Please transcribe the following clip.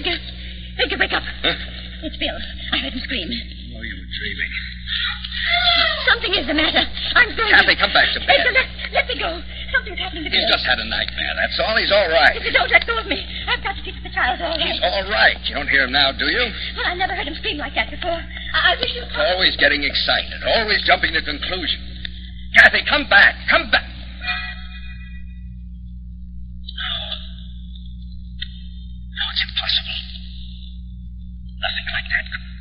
Edgar! Edgar, wake up. Huh? It's Bill. I heard him scream. Oh, you were dreaming. Something is the matter. I'm frozen. Kathy, come back to bed. Edgar, let me go. Something's happening to Bill. He's just had a nightmare, that's all. He's all right. If you don't let go of me, I've got to fix the child all right. He's all right. You don't hear him now, do you? Well, I never heard him scream like that before. I wish you... Always getting excited. Always jumping to conclusions. Kathy, come back. Come back. No, it's impossible. Nothing like that